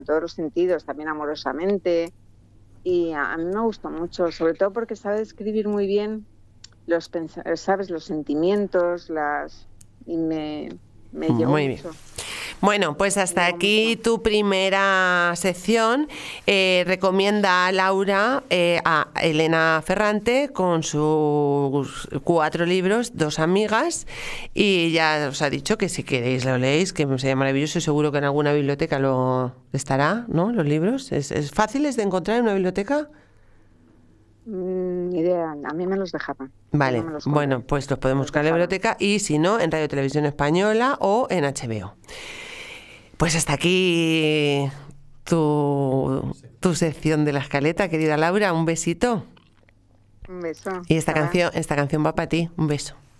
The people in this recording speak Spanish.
todos los sentidos, también amorosamente. Y a mí me gustó mucho, sobre todo porque sabe describir muy bien sabes, los sentimientos, y me llegó Muy bien. mucho, Bueno, pues me hasta llegó aquí mucho. tu primera sección. Recomienda a Laura a Elena Ferrante con sus 4 libros, Dos amigas, y ya os ha dicho que si queréis lo leéis, que sería maravilloso y seguro que en alguna biblioteca lo estará, ¿no? Los libros. ¿Es fáciles de encontrar en una biblioteca? Ni idea, a mí me los dejaban, yo no Vale, me los bueno, compré, pues los podemos los buscar en la dejaban. biblioteca y si no, en Radio Televisión Española o en HBO. Pues hasta aquí tu sección de la escaleta, querida Laura. Un besito. Un beso, Y hasta ahora. esta canción va para ti. Un beso.